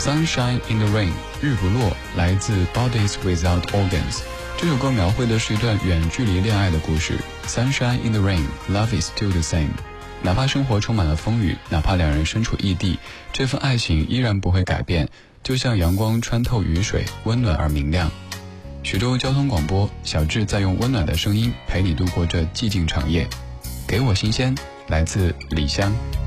Sunshine in the Rain 日不落来自 Bodies Without Organs。 这首歌描绘的是一段远距离恋爱的故事。 Sunshine in the Rain Love is still the same。 哪怕生活充满了风雨，哪怕两人身处异地，这份爱情依然不会改变，就像阳光穿透雨水，温暖而明亮。徐州交通广播，小智在用温暖的声音陪你度过这寂静长夜。给我新鲜，来自李湘。